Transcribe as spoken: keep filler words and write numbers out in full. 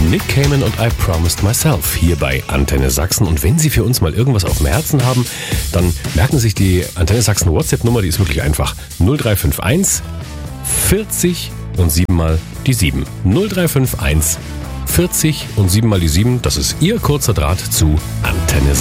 Nick Cayman und I Promised Myself hier bei Antenne Sachsen. Und wenn Sie für uns mal irgendwas auf dem Herzen haben, dann merken Sie sich die Antenne Sachsen WhatsApp-Nummer, die ist wirklich einfach. null drei fünf eins vierzig und sieben mal die sieben. null drei fünf eins vierzig und sieben mal die sieben, das ist Ihr kurzer Draht zu Antenne Sachsen.